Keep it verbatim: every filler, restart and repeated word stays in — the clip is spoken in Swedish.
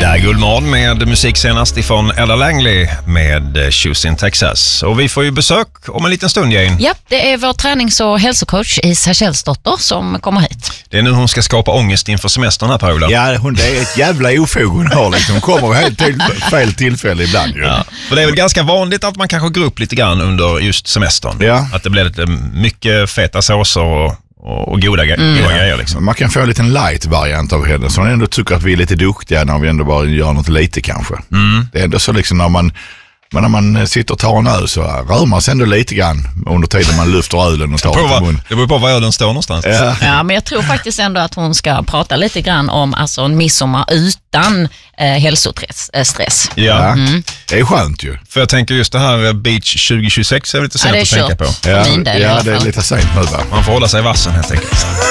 är Guldmorgon med musik senast ifrån Ella Langley med Choosing Texas. Och vi får ju besök om en liten stund, Jane. Ja, det är vår tränings- och hälsocoach Isa Källsdotter som kommer hit. Det är nu hon ska skapa ångest inför semestern här, Paula. Ja, hon, det är ett jävla ofog hon har. Liksom. Hon kommer helt till fel tillfälle ibland. Ju. Ja, för det är väl ganska vanligt att man kanske går upp lite grann under just semestern. Ja. Att det blir lite mycket feta såser och, och, och goda, mm. goda grejer. Liksom. Man kan få en liten light-variant av henne. Så hon ändå tycker att vi är lite duktiga när vi ändå bara gör något lite kanske. Mm. Det är ändå så liksom när man... Men när man sitter och tar en öl så rör man sig ändå lite grann under tiden man lyfter ölen och tar det, mun. det beror på var ölen står någonstans. Ja. Ja, men jag tror faktiskt ändå att hon ska prata lite grann om alltså, en midsommar utan eh, hälsostress. Ja, Mm. Det är skönt ju. för jag tänker just det här Beach tjugo tjugosex är lite sent Ja, det är att tänka kört. på. För Ja, min del i ja alla det är fall. lite sent nu va. Man får hålla sig i vassen helt enkelt.